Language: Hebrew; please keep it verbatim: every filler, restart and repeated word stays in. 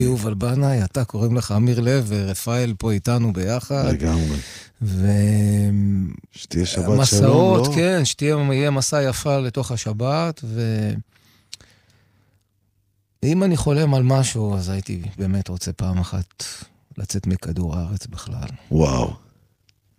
יובל בנאי, אתה קוראים לך אמיר לב, ורפאל פה איתנו ביחד. לגמרי. ו... שתהיה שבת שלום, מסעות, לא? כן, שתהיה מסע יפה לתוך השבת, ו... אם אני חולם על משהו, אז הייתי באמת רוצה פעם אחת לצאת מכדור הארץ בכלל. וואו.